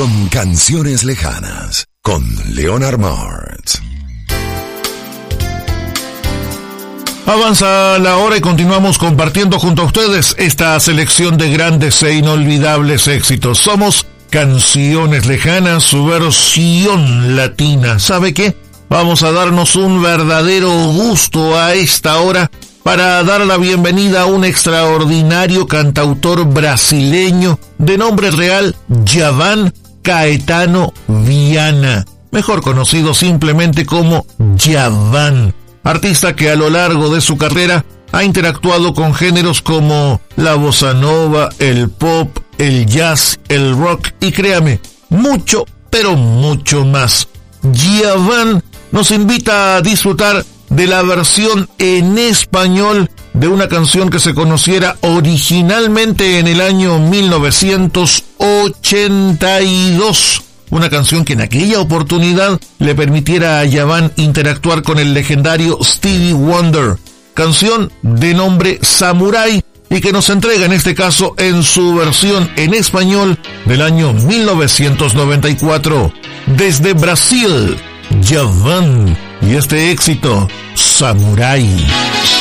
son Canciones Lejanas con Leonard Martz. Avanza la hora y continuamos compartiendo junto a ustedes esta selección de grandes e inolvidables éxitos. Somos Canciones Lejanas, su versión latina. ¿Sabe qué? Vamos a darnos un verdadero gusto a esta hora para dar la bienvenida a un extraordinario cantautor brasileño de nombre real Djavan Caetano Viana, mejor conocido simplemente como Djavan, artista que a lo largo de su carrera ha interactuado con géneros como la bossa nova, el pop, el jazz, el rock y créame, mucho, pero mucho más. Djavan nos invita a disfrutar de la versión en español de una canción que se conociera originalmente en el año 1982. Una canción que en aquella oportunidad le permitiera a Djavan interactuar con el legendario Stevie Wonder. Canción de nombre Samurai y que nos entrega en este caso en su versión en español del año 1994. Desde Brasil, Djavan y este éxito, Samurai.